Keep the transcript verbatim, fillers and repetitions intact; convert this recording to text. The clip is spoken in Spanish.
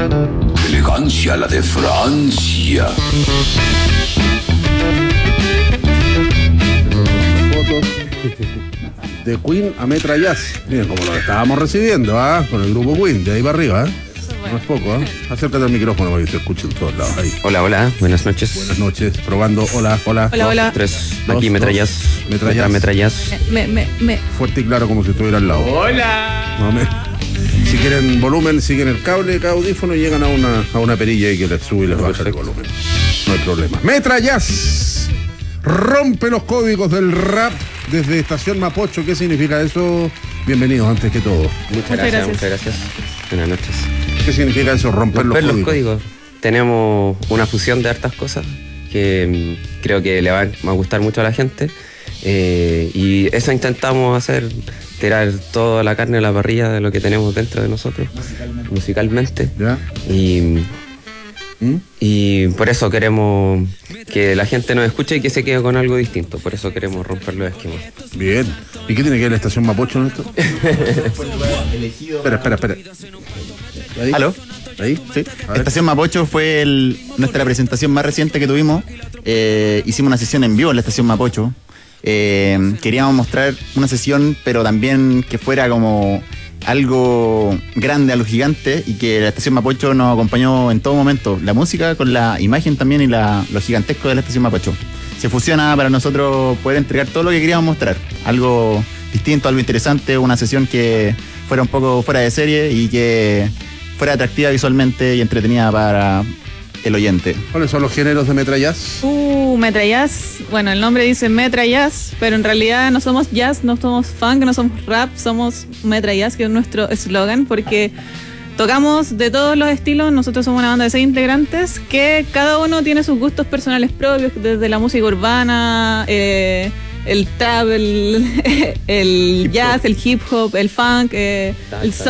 Elegancia la de Francia. De Queen a Metra Jazz. Miren como lo estábamos recibiendo, ¿ah? ¿eh? Con el grupo Queen, de ahí para arriba, ¿eh? No es poco, ¿eh? Acércate al micrófono para que se escuche en todos lados. Ahí. Hola, hola, buenas noches. Buenas noches, probando. Hola, hola. Hola, dos, hola. Tres, Dos, aquí Metra Jazz. Metra Jazz. Metra Jazz. Me, me, me. Fuerte y claro como si estuviera al lado. Hola. No, me... Si quieren volumen, siguen el cable, cada audífono y llegan a una, a una perilla y que les sube y les baja el volumen. No hay problema. Metra Jazz rompe los códigos del rap desde Estación Mapocho. ¿Qué significa eso? Bienvenidos antes que todo. Muchas, Muchas gracias, gracias. muchas gracias. Buenas noches. ¿Qué significa eso? Romper, Romper los, los códigos. códigos. Tenemos una fusión de hartas cosas que mm, creo que le va a gustar mucho a la gente. Eh, y eso intentamos hacer, tirar toda la carne a la parrilla de lo que tenemos dentro de nosotros, musicalmente. musicalmente. ¿Ya? Y, ¿Mm? y por eso queremos que la gente nos escuche y que se quede con algo distinto. Por eso queremos romper los esquemas. Bien. ¿Y qué tiene que ver la Estación Mapocho en esto? Espera, espera, espera. ¿Ahí? ¿Aló? ¿Ahí? Sí. A ver. Estación Mapocho fue el- nuestra presentación más reciente que tuvimos. Eh, hicimos una sesión en vivo en la Estación Mapocho. Eh, queríamos mostrar una sesión, pero también que fuera como algo grande a lo gigante y que la Estación Mapocho nos acompañó en todo momento. La música con la imagen también y la, lo gigantesco de la Estación Mapocho. Se fusiona para nosotros poder entregar todo lo que queríamos mostrar. Algo distinto, algo interesante, una sesión que fuera un poco fuera de serie y que fuera atractiva visualmente y entretenida para el oyente. ¿Cuáles son los géneros de Metra Jazz? Uh, Metra Jazz. Bueno, el nombre dice Metra Jazz, pero en realidad no somos jazz, no somos funk, no somos rap, somos Metra Jazz, que es nuestro eslogan, porque tocamos de todos los estilos. Nosotros somos una banda de seis integrantes que cada uno tiene sus gustos personales propios, desde la música urbana, eh, el trap, el, el jazz, el hip hop, el funk, eh, el